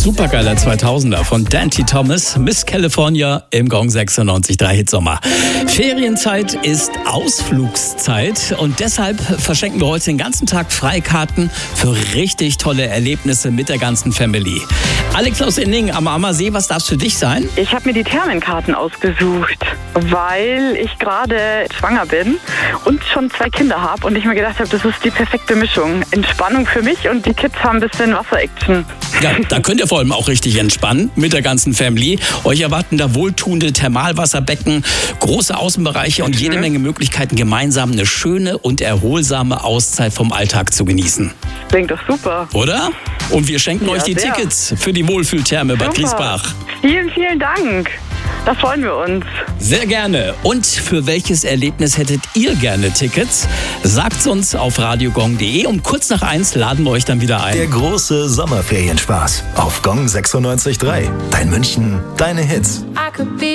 Supergeiler 2000er von Dante Thomas, Miss California im Gong 96.3 Hitsommer. Ferienzeit ist Ausflugszeit und deshalb verschenken wir heute den ganzen Tag Freikarten für richtig tolle Erlebnisse mit der ganzen Family. Alex aus Inning am Ammersee, was darf es für dich sein? Ich habe mir die Thermenkarten ausgesucht, weil ich gerade schwanger bin und schon 2 Kinder habe und ich mir gedacht habe, das ist die perfekte Mischung. Entspannung für mich und die Kids haben ein bisschen Wasser-Action. Ja, da könnt ihr vor allem auch richtig entspannen mit der ganzen Family. Euch erwarten da wohltuende Thermalwasserbecken, große Außenbereiche und jede Menge Möglichkeiten, gemeinsam eine schöne und erholsame Auszeit vom Alltag zu genießen. Klingt doch super. Oder? Und wir schenken euch die sehr. Tickets für die Wohlfühltherme Bad Griesbach. Vielen, vielen Dank. Da freuen wir uns. Sehr gerne. Und für welches Erlebnis hättet ihr gerne Tickets? Sagt's uns auf radiogong.de. Um kurz nach 1 laden wir euch dann wieder ein. Der große Sommerferienspaß auf Gong 96.3. Dein München, deine Hits.